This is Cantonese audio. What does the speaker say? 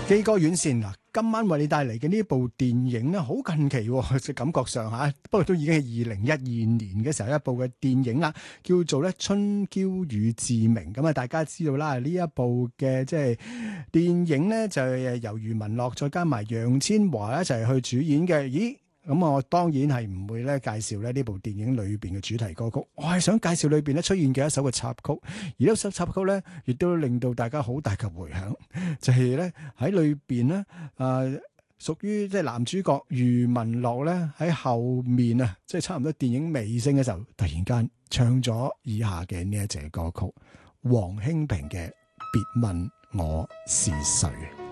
基哥院線嗱，今晚為你帶嚟嘅呢部電影咧，好近期喎，感覺上嚇，不過都已經係2012年嘅時候一部嘅電影啦，叫做咧《春嬌與志明》。咁啊，大家知道啦，呢一部嘅即係電影咧，就係由余文樂再加埋楊千嬅一齊去主演嘅。咦？咁我當然係唔會咧介紹咧呢部電影裏邊嘅主題歌曲，我係想介紹裏邊咧出現嘅一首嘅插曲，而呢首插曲咧亦都令到大家好大嘅迴響，就係咧喺裏邊咧屬於即係男主角余文樂咧喺後面啊，即係差唔多電影尾聲嘅時候，突然間唱咗以下嘅呢一隻歌曲，黃興平嘅《別問我是誰》。